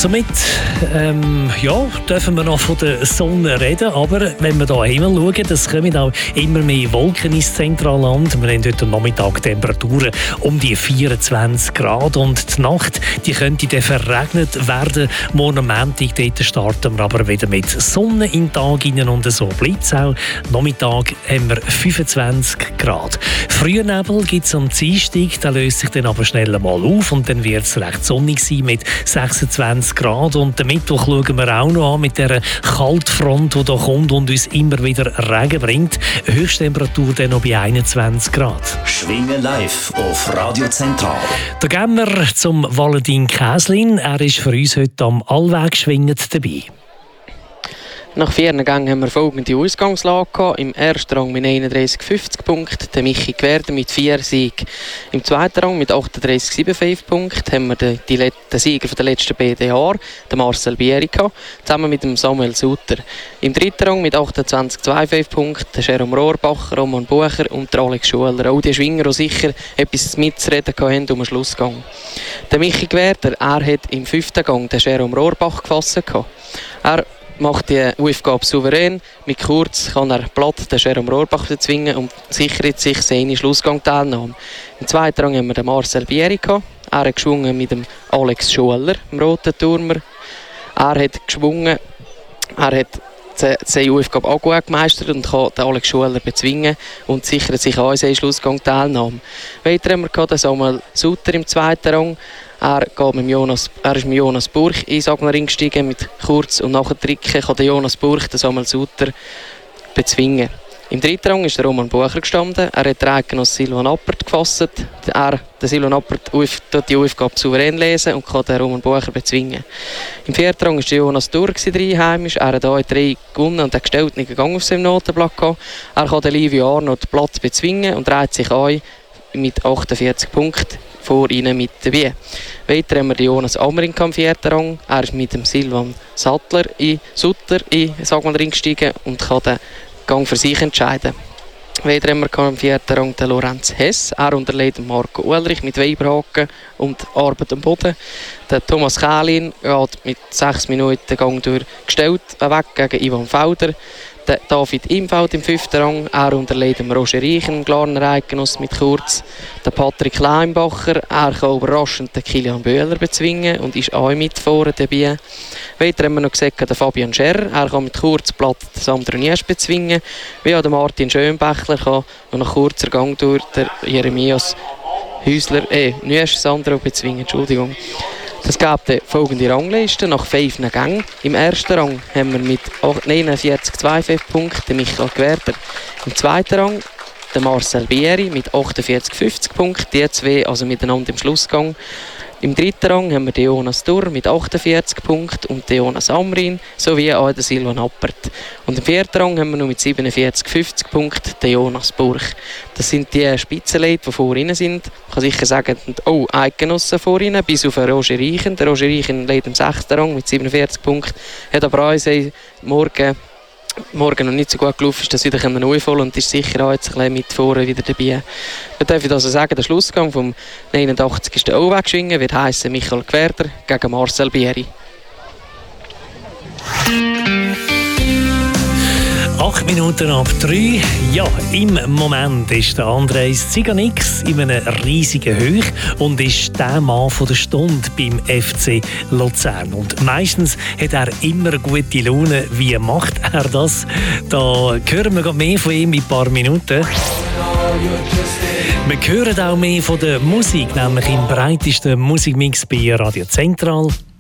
Somit dürfen wir noch von der Sonne reden, aber wenn wir hier Himmel schauen, es kommen auch immer mehr Wolken ins Zentralland. Wir haben heute Nachmittag Temperaturen um die 24 Grad und die Nacht die könnte dann verregnet werden. Morgen am Montag dort starten wir aber wieder mit Sonne in den Tag hinein und so bleibt es auch. Nachmittag haben wir 25 Grad. Frühnebel gibt es am Dienstag, der löst sich dann aber schnell mal auf und dann wird es recht sonnig sein mit 26 Grad. Und den Mittwoch schauen wir auch noch an mit dieser Kaltfront, die da kommt und uns immer wieder Regen bringt. Höchsttemperatur dann noch bei 21 Grad. Schwingen live auf Radio Zentral. Da gehen wir zum Valentin Käslin. Er ist für uns heute am Allweg schwingend dabei. Nach 4 Gängen haben wir folgende Ausgangslage gehabt. Im ersten Rang mit 31,50 Punkten der Michi Gwerder mit 4 Siegen. Im zweiten Rang mit 38,75 Punkten haben wir den Sieger der letzten beiden Jahre, den Marcel Bieri, gehabt, zusammen mit dem Samuel Sutter. Im dritten Rang mit 28,25 Punkten der Jerome Rohrbach, Roman Bucher und der Alex Schuler. Auch die Schwinger, die sicher etwas mitzureden haben um den Schlussgang. Der Michi Gwerder, er hat im 5. Gang den Jerome Rohrbach gefasst. Er macht die Aufgabe souverän. Mit kurz kann er platt den Jerome Rohrbach bezwingen und sichert sich seine Schlussgang-Teilnahme. Im zweiten Rang haben wir den Marcel Bieri. Er hat geschwungen mit dem Alex Schuler, dem roten Turmer. Er hat geschwungen, er hat seine Aufgabe auch gut gemeistert und kann den Alex Schuler bezwingen und sichert sich auch seine Schlussgang-Teilnahme. Weiter haben wir den Samuel Sutter im zweiten Rang. Er ist mit Jonas Burch in Sagnerin gestiegen, mit Kurz und nachher Tricken kann der Jonas Burch den Samuel Sutter bezwingen. Im dritten Rang ist der Roman Bucher gestanden. Er hat den Eigenoss Silvan Appert gefasst. Der Silvan Appert tut die Aufgabe souverän lesen und kann den Roman Bucher bezwingen. Im vierten Rang war der Jonas Durr einheimisch. Er hat hier 3 gewonnen und hat gestellt einen Gang auf seinem Notenblatt gehabt. Er kann den Livio Arnold Platz bezwingen und dreht sich ein mit 48 Punkten vor ihnen mit dabei. Weiter haben wir Jonas Amring am 4. Rang. Er ist mit dem Silvan Sutter in Sagnerin gestiegen und kann den Gang für sich entscheiden. Weiter haben wir am 4. Rang den Lorenz Hess. Er unterlegt Marco Ulrich mit Weiberhaken und Arbeit am Boden. Der Thomas Kählin geht mit 6 Minuten Gang durchgestellt weg gegen Ivan Felder. Der David Imfeld im 5. Rang. Er unterlegt Roger Reichen, Glarner Eigenoss mit Kurz. Der Patrick Leimbacher. Er kann überraschend den Kilian Böhler bezwingen und ist auch mit vorne dabei. Weiter haben wir noch gesehen, den Fabian Scherr. Er kann mit Kurzblatt den Sandro Niesch bezwingen. Wie auch der Martin Schönbächler kann nach kurzer Gang durch den Jeremias Niesch Sandro bezwingen. Entschuldigung. Es gab die folgende Rangliste nach 5 Gängen. Im ersten Rang haben wir mit 49,25 Punkten Michael Gwerder. Im zweiten Rang der Marcel Bieri mit 48,50 Punkten. Die zwei also miteinander im Schlussgang. Im dritten Rang haben wir den Jonas Durr mit 48 Punkten und den Jonas Amrin sowie auch den Silvan Appert. Und im vierten Rang haben wir noch mit 47,50 Punkten den Jonas Burch. Das sind die Spitzenleute, die vor ihnen sind. Ich kann sicher sagen, auch Eigenossen vor ihnen, bis auf Roger Reichen. Der Roger Reichen leidet im 6. Rang mit 47 Punkten. Hat aber auch morgen noch nicht so gut gelaufen ist, das wieder aufholen und ist sicher auch jetzt ein bisschen mit vorne wieder dabei. Ich darf also sagen, der Schlussgang vom 89. auch wegschwingen wird heissen Michael Gwerder gegen Marcel Bieri. 8 Minuten ab 3. Ja, im Moment ist der Andreas Ziganix in einem riesigen Höch und ist der Mann von der Stunde beim FC Luzern. Und meistens hat er immer gute Laune. Wie macht er das? Da hören wir mehr von ihm in ein paar Minuten. Wir hören auch mehr von der Musik, nämlich im breitesten Musikmix bei Radio Zentral.